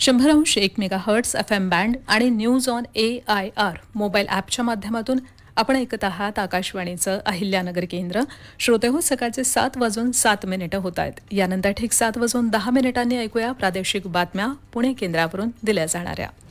100.1 megahertz FM band आणि news on AIR mobile ॲपच्या माध्यमातून आपण ऐकत आहात आकाशवाणीचं अहिल्यानगर केंद्र. श्रोते हो, सकाळचे 7:07 होत आहेत. यानंतर ठीक 7:10 ऐकूया प्रादेशिक बातम्या पुणे केंद्रावरून दिल्या जाणाऱ्या.